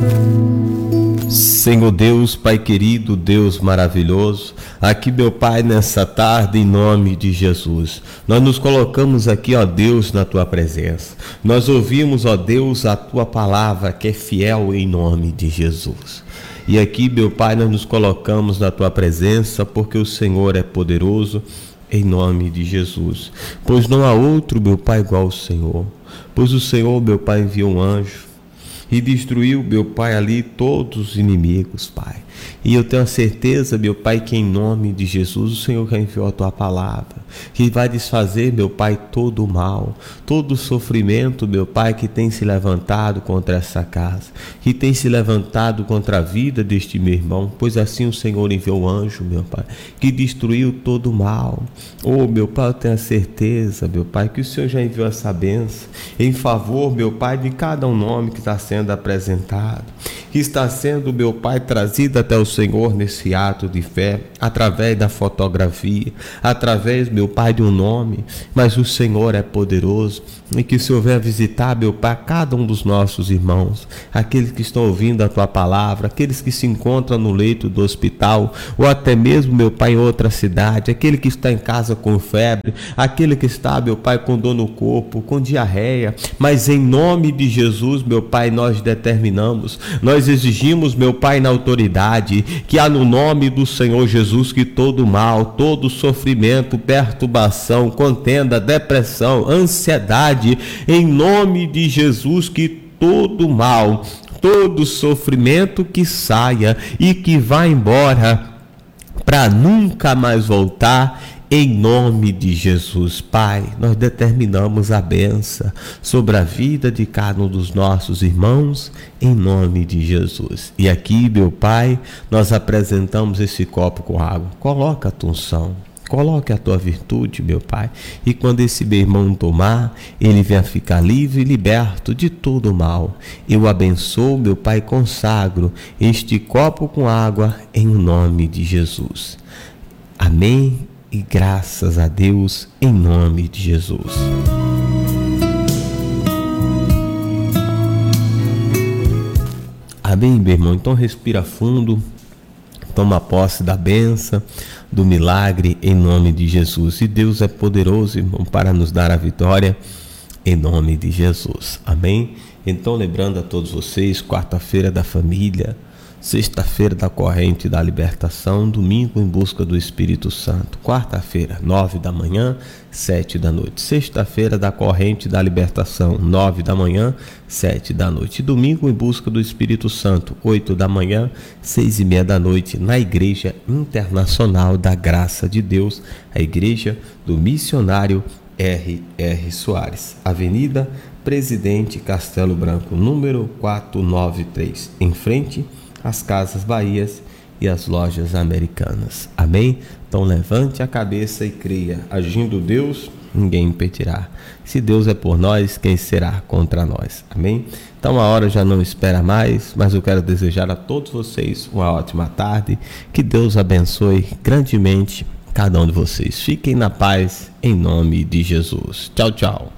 Senhor Deus, Pai querido, Deus maravilhoso, aqui, meu Pai, nessa tarde, em nome de Jesus, nós nos colocamos aqui, ó Deus, na Tua presença. Nós ouvimos, ó Deus, a Tua palavra que é fiel em nome de Jesus. E aqui, meu Pai, nós nos colocamos na Tua presença porque o Senhor é poderoso em nome de Jesus. Pois não há outro, meu Pai, igual ao Senhor. Pois o Senhor, meu Pai, enviou um anjo e destruiu, meu Pai, ali todos os inimigos, Pai. E eu tenho a certeza, meu Pai, que em nome de Jesus o Senhor já enviou a Tua palavra, que vai desfazer, meu Pai, todo o mal, todo o sofrimento, meu Pai, que tem se levantado contra essa casa, que tem se levantado contra a vida deste meu irmão, pois assim o Senhor enviou o anjo, meu Pai, que destruiu todo o mal. Oh, meu Pai, eu tenho a certeza, meu Pai, que o Senhor já enviou essa bênção em favor, meu Pai, de cada um nome que está sendo apresentado, que está sendo, meu Pai, trazido até o Senhor nesse ato de fé, através da fotografia, através, meu Pai, de um nome, mas o Senhor é poderoso, e que o Senhor venha visitar, meu Pai, cada um dos nossos irmãos, aqueles que estão ouvindo a Tua palavra, aqueles que se encontram no leito do hospital, ou até mesmo, meu Pai, em outra cidade, aquele que está em casa com febre, aquele que está, meu Pai, com dor no corpo, com diarreia, mas em nome de Jesus, meu Pai, nós determinamos, nós exigimos, meu Pai, na autoridade, que há no nome do Senhor Jesus que todo mal, todo sofrimento, perturbação, contenda, depressão, ansiedade, em nome de Jesus, que todo mal, todo sofrimento que saia e que vá embora para nunca mais voltar, em nome de Jesus. Pai, nós determinamos a bênção sobre a vida de cada um dos nossos irmãos, em nome de Jesus. E aqui, meu Pai, nós apresentamos esse copo com água. Coloca a tua unção, coloque a Tua virtude, meu Pai, e quando esse meu irmão tomar, ele venha ficar livre e liberto de todo o mal. Eu abençoo, meu Pai, consagro este copo com água em nome de Jesus. Amém. E graças a Deus, em nome de Jesus. Amém, meu irmão? Então respira fundo, toma posse da bênção, do milagre, em nome de Jesus. E Deus é poderoso, irmão, para nos dar a vitória, em nome de Jesus. Amém? Então, lembrando a todos vocês, quarta-feira da família, sexta-feira da corrente da libertação, domingo em busca do Espírito Santo, quarta-feira, 9 da manhã, 7 da noite, sexta-feira da corrente da libertação, 9 da manhã, 7 da noite, domingo em busca do Espírito Santo, 8 da manhã, 6:30 da noite, na Igreja Internacional da Graça de Deus, a Igreja do Missionário R.R. Soares, Avenida Presidente Castelo Branco, número 493, em frente as Casas Bahias e as Lojas Americanas. Amém? Então levante a cabeça e creia. Agindo Deus, ninguém impedirá. Se Deus é por nós, quem será contra nós? Amém? Então a hora já não espera mais, mas eu quero desejar a todos vocês uma ótima tarde. Que Deus abençoe grandemente cada um de vocês. Fiquem na paz, em nome de Jesus. Tchau, tchau.